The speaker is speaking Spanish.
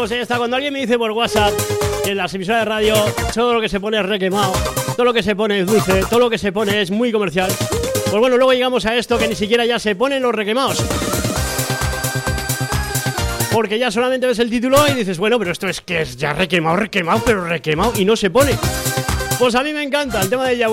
amigos, ahí está. Cuando alguien me dice por WhatsApp que en las emisoras de radio todo lo que se pone es requemado, todo lo que se pone es dulce, todo lo que se pone es muy comercial, pues bueno, luego llegamos a esto que ni siquiera ya se ponen los requemados. Porque ya solamente ves el título y dices, bueno, pero esto es que es ya requemado, pero requemado y no se pone. Pues a mí me encanta el tema de Yahoo.